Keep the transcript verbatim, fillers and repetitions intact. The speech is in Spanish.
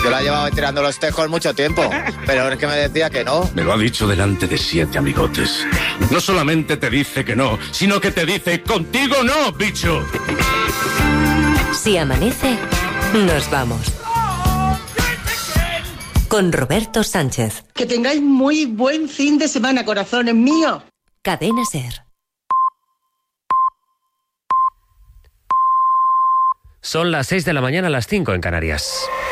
Yo la llevaba tirando los tejos mucho tiempo, pero es que me decía que no. Me lo ha dicho delante de siete amigotes. No solamente te dice que no, sino que te dice contigo no, bicho. Si amanece, nos vamos. Con Roberto Sánchez. Que tengáis muy buen fin de semana, corazones míos. Cadena SER. Son las seis de la mañana, las cinco en Canarias.